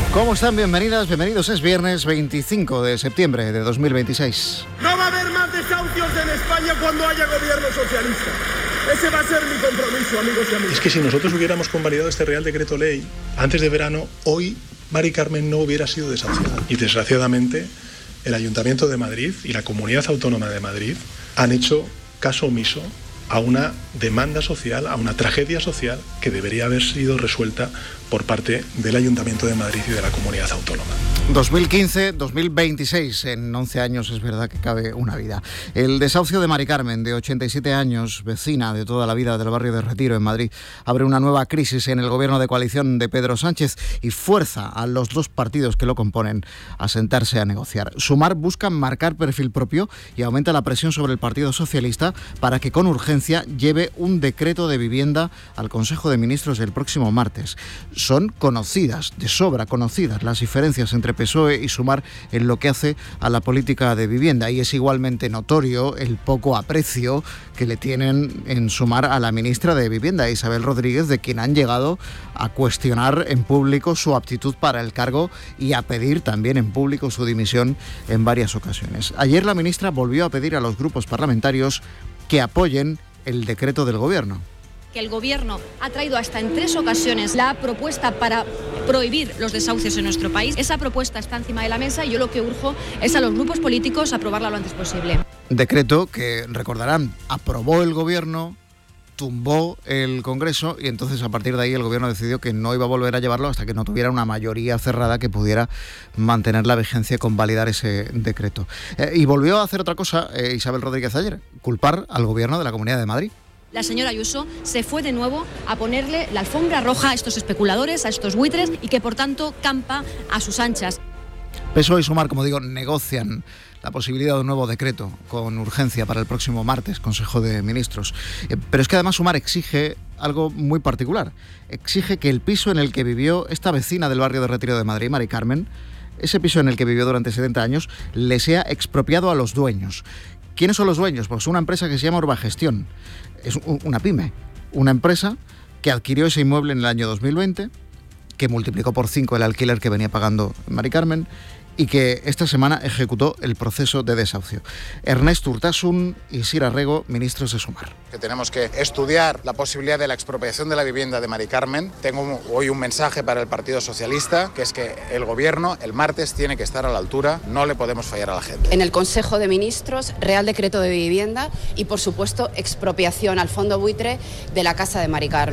¿Cómo están? Bienvenidas, bienvenidos. Es viernes 25 de septiembre de 2026. No va a haber más desahucios en España cuando haya gobierno socialista. Ese va a ser mi compromiso, amigos y amigas. Es que si nosotros hubiéramos convalidado este Real Decreto Ley antes de verano, hoy Mari Carmen no hubiera sido desahuciada. Y desgraciadamente, el Ayuntamiento de Madrid y la Comunidad Autónoma de Madrid han hecho caso omiso a una demanda social, a una tragedia social que debería haber sido resuelta por parte del Ayuntamiento de Madrid y de la Comunidad Autónoma. 2015-2026, en 11 años es verdad que cabe una vida. El desahucio de Mari Carmen, de 87 años, vecina de toda la vida del barrio de Retiro en Madrid, abre una nueva crisis en el gobierno de coalición de Pedro Sánchez y fuerza a los dos partidos que lo componen a sentarse a negociar. Sumar busca marcar perfil propio y aumenta la presión sobre el Partido Socialista para que con urgencia lleve un decreto de vivienda al Consejo de Ministros el próximo martes. Son conocidas, de sobra conocidas, las diferencias entre PSOE y Sumar en lo que hace a la política de vivienda, y es igualmente notorio el poco aprecio que le tienen en Sumar a la ministra de Vivienda, Isabel Rodríguez, de quien han llegado a cuestionar en público su aptitud para el cargo y a pedir también en público su dimisión en varias ocasiones. Ayer la ministra volvió a pedir a los grupos parlamentarios que apoyen el decreto del Gobierno. Que el Gobierno ha traído hasta en 3 ocasiones la propuesta para prohibir los desahucios en nuestro país. Esa propuesta está encima de la mesa y yo lo que urjo es a los grupos políticos aprobarla lo antes posible. Decreto que, recordarán, aprobó el Gobierno, tumbó el Congreso y entonces a partir de ahí el Gobierno decidió que no iba a volver a llevarlo hasta que no tuviera una mayoría cerrada que pudiera mantener la vigencia y convalidar ese decreto. Y volvió a hacer otra cosa Isabel Rodríguez ayer, culpar al Gobierno de la Comunidad de Madrid. La señora Ayuso se fue de nuevo a ponerle la alfombra roja a estos especuladores, a estos buitres, y que por tanto campa a sus anchas. PSOE y Sumar, como digo, negocian la posibilidad de un nuevo decreto con urgencia para el próximo martes, Consejo de Ministros. Pero es que además Sumar exige algo muy particular. Exige que el piso en el que vivió esta vecina del barrio de Retiro de Madrid, Mari Carmen, ese piso en el que vivió durante 70 años, le sea expropiado a los dueños. ¿Quiénes son los dueños? Pues una empresa que se llama Urbagestión. Es una pyme, una empresa que adquirió ese inmueble en el año 2020, que multiplicó por 5 el alquiler que venía pagando Mari Carmen y que esta semana ejecutó el proceso de desahucio. Ernesto Urtasun y Sira Rego, ministros de Sumar. Que tenemos que estudiar la posibilidad de la expropiación de la vivienda de Mari Carmen. Tengo hoy un mensaje para el Partido Socialista, que es que el Gobierno el martes tiene que estar a la altura, no le podemos fallar a la gente. En el Consejo de Ministros, Real Decreto de Vivienda y, por supuesto, expropiación al fondo buitre de la casa de Mari Carmen.